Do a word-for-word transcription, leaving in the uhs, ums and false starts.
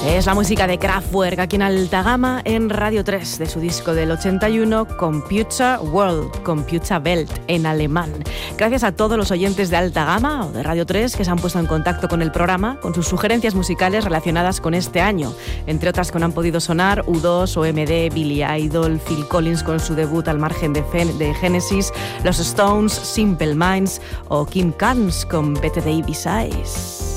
Es la música de Kraftwerk aquí en Alta Gama en Radio tres, de su disco del ochenta y uno, Computer World, Computer Welt en alemán. Gracias a todos los oyentes de Alta Gama o de Radio tres que se han puesto en contacto con el programa, con sus sugerencias musicales relacionadas con este año, entre otras que no han podido sonar U dos, O M D, Billy Idol, Phil Collins con su debut al margen de, Fen- de Genesis, los Stones, Simple Minds o Kim Carnes con Better Davis Eyes.